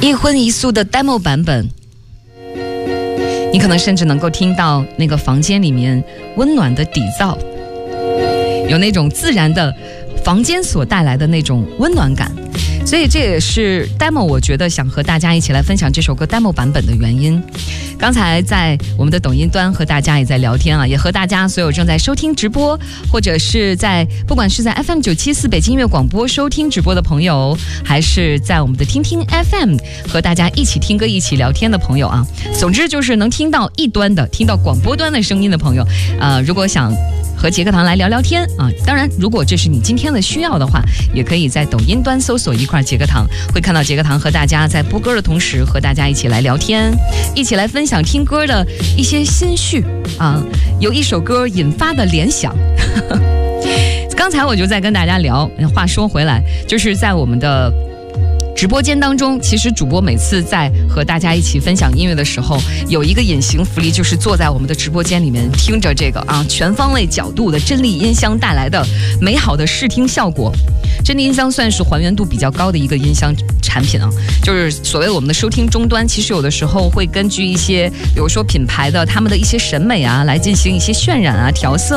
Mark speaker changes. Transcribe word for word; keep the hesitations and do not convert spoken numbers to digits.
Speaker 1: 一荤一素的 demo 版本，你可能甚至能够听到那个房间里面温暖的底噪，有那种自然的房间所带来的那种温暖感。所以这也是 demo 我觉得想和大家一起来分享这首歌 demo 版本的原因。刚才在我们的抖音端和大家也在聊天啊，也和大家所有正在收听直播，或者是在不管是在 F M 九七四北京音乐广播收听直播的朋友，还是在我们的听听 F M 和大家一起听歌一起聊天的朋友啊，总之就是能听到一端的听到广播端的声音的朋友，呃，如果想和杰克堂来聊聊天啊，当然如果这是你今天的需要的话，也可以在抖音端搜索一块杰克堂，会看到杰克堂和大家在播歌的同时和大家一起来聊天，一起来分享听歌的一些心绪啊，由一首歌引发的联想刚才我就在跟大家聊，话说回来，就是在我们的直播间当中，其实主播每次在和大家一起分享音乐的时候，有一个隐形福利，就是坐在我们的直播间里面听着这个啊全方位角度的真力音箱带来的美好的视听效果。真力音箱算是还原度比较高的一个音箱产品啊，就是所谓我们的收听终端，其实有的时候会根据一些比如说品牌的他们的一些审美啊来进行一些渲染啊调色